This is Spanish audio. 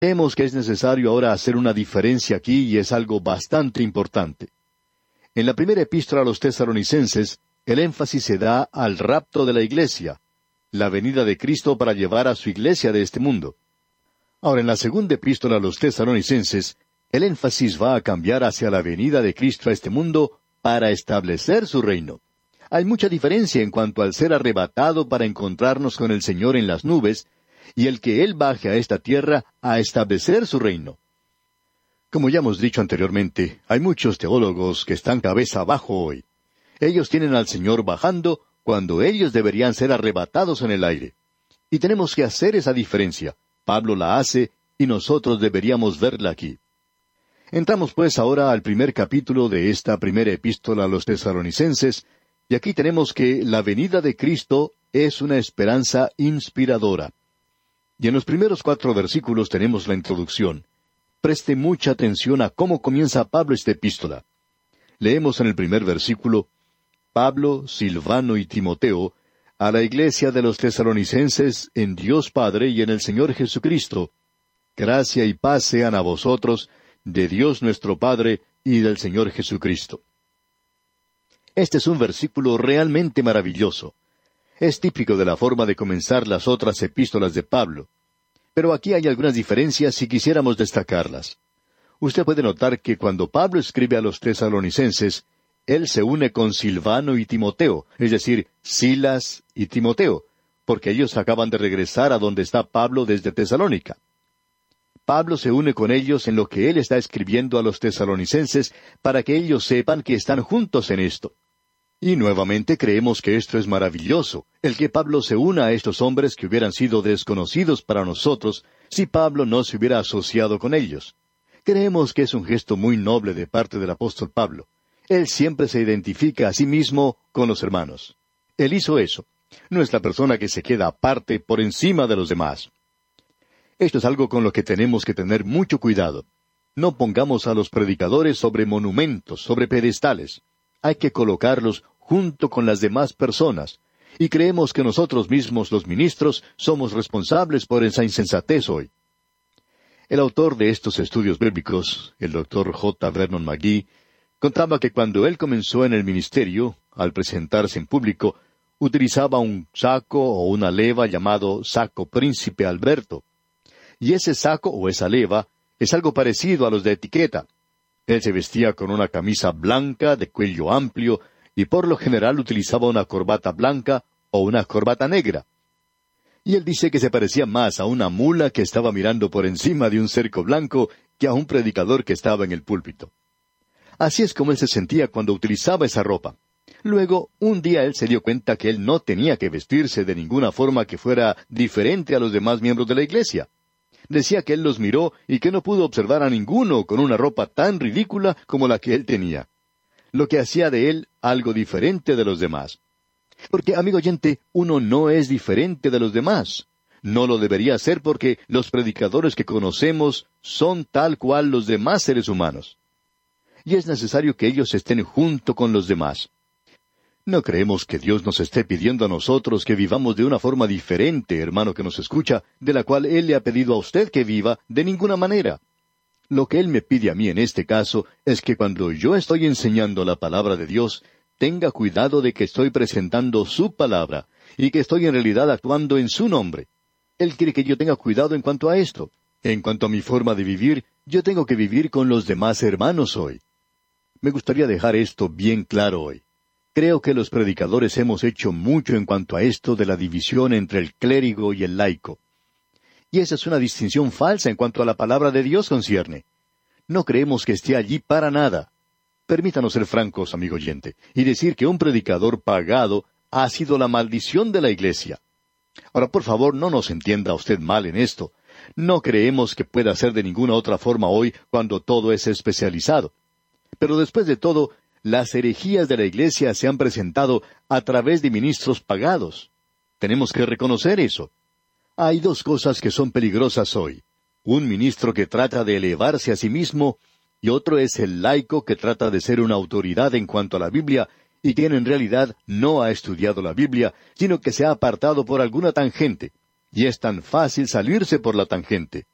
Creemos que es necesario ahora hacer una diferencia aquí y es algo bastante importante. En la primera epístola a los Tesalonicenses, el énfasis se da al rapto de la iglesia, la venida de Cristo para llevar a su iglesia de este mundo. Ahora, en la segunda epístola a los Tesalonicenses, el énfasis va a cambiar hacia la venida de Cristo a este mundo para establecer su reino. Hay mucha diferencia en cuanto al ser arrebatado para encontrarnos con el Señor en las nubes, y el que Él baje a esta tierra a establecer su reino. Como ya hemos dicho anteriormente, hay muchos teólogos que están cabeza abajo hoy. Ellos tienen al Señor bajando cuando ellos deberían ser arrebatados en el aire. Y tenemos que hacer esa diferencia. Pablo la hace y nosotros deberíamos verla aquí. Entramos pues ahora al primer capítulo de esta primera epístola a los Tesalonicenses, y aquí tenemos que la venida de Cristo es una esperanza inspiradora. Y en los primeros 4 versículos tenemos la introducción. Preste mucha atención a cómo comienza Pablo esta epístola. Leemos en el primer versículo: Pablo, Silvano y Timoteo, a la iglesia de los Tesalonicenses en Dios Padre y en el Señor Jesucristo. Gracia y paz sean a vosotros, de Dios nuestro Padre y del Señor Jesucristo. Este es un versículo realmente maravilloso. Es típico de la forma de comenzar las otras epístolas de Pablo. Pero aquí hay algunas diferencias si quisiéramos destacarlas. Usted puede notar que cuando Pablo escribe a los Tesalonicenses, él se une con Silvano y Timoteo, es decir, Silas y Timoteo, porque ellos acaban de regresar a donde está Pablo desde Tesalónica. Pablo se une con ellos en lo que él está escribiendo a los Tesalonicenses para que ellos sepan que están juntos en esto. Y nuevamente creemos que esto es maravilloso, el que Pablo se una a estos hombres que hubieran sido desconocidos para nosotros si Pablo no se hubiera asociado con ellos. Creemos que es un gesto muy noble de parte del apóstol Pablo. Él siempre se identifica a sí mismo con los hermanos. Él hizo eso. No es la persona que se queda aparte por encima de los demás. Esto es algo con lo que tenemos que tener mucho cuidado. No pongamos a los predicadores sobre monumentos, sobre pedestales. Hay que colocarlos junto con las demás personas, y creemos que nosotros mismos, los ministros, somos responsables por esa insensatez hoy. El autor de estos estudios bíblicos, el Dr. J. Vernon McGee, contaba que cuando él comenzó en el ministerio, al presentarse en público, utilizaba un saco o una leva llamado saco Príncipe Alberto. Y ese saco o esa leva es algo parecido a los de etiqueta. Él se vestía con una camisa blanca de cuello amplio y por lo general utilizaba una corbata blanca o una corbata negra. Y él dice que se parecía más a una mula que estaba mirando por encima de un cerco blanco que a un predicador que estaba en el púlpito. Así es como él se sentía cuando utilizaba esa ropa. Luego, un día él se dio cuenta que él no tenía que vestirse de ninguna forma que fuera diferente a los demás miembros de la iglesia. Decía que él los miró y que no pudo observar a ninguno con una ropa tan ridícula como la que él tenía. Lo que hacía de él algo diferente de los demás. Porque, amigo oyente, uno no es diferente de los demás. No lo debería ser porque los predicadores que conocemos son tal cual los demás seres humanos. Y es necesario que ellos estén junto con los demás. No creemos que Dios nos esté pidiendo a nosotros que vivamos de una forma diferente, hermano que nos escucha, de la cual Él le ha pedido a usted que viva de ninguna manera. Lo que Él me pide a mí en este caso es que cuando yo estoy enseñando la palabra de Dios, tenga cuidado de que estoy presentando su palabra y que estoy en realidad actuando en su nombre. Él quiere que yo tenga cuidado en cuanto a esto. En cuanto a mi forma de vivir, yo tengo que vivir con los demás hermanos hoy. Me gustaría dejar esto bien claro hoy. Creo que los predicadores hemos hecho mucho en cuanto a esto de la división entre el clérigo y el laico. Y esa es una distinción falsa en cuanto a la palabra de Dios concierne. No creemos que esté allí para nada. Permítanos ser francos, amigo oyente, y decir que un predicador pagado ha sido la maldición de la iglesia. Ahora, por favor, no nos entienda usted mal en esto. No creemos que pueda ser de ninguna otra forma hoy cuando todo es especializado. Pero después de todo, las herejías de la iglesia se han presentado a través de ministros pagados. Tenemos que reconocer eso. Hay dos cosas que son peligrosas hoy. Un ministro que trata de elevarse a sí mismo, y otro es el laico que trata de ser una autoridad en cuanto a la Biblia, y quien en realidad no ha estudiado la Biblia, sino que se ha apartado por alguna tangente. Y es tan fácil salirse por la tangente.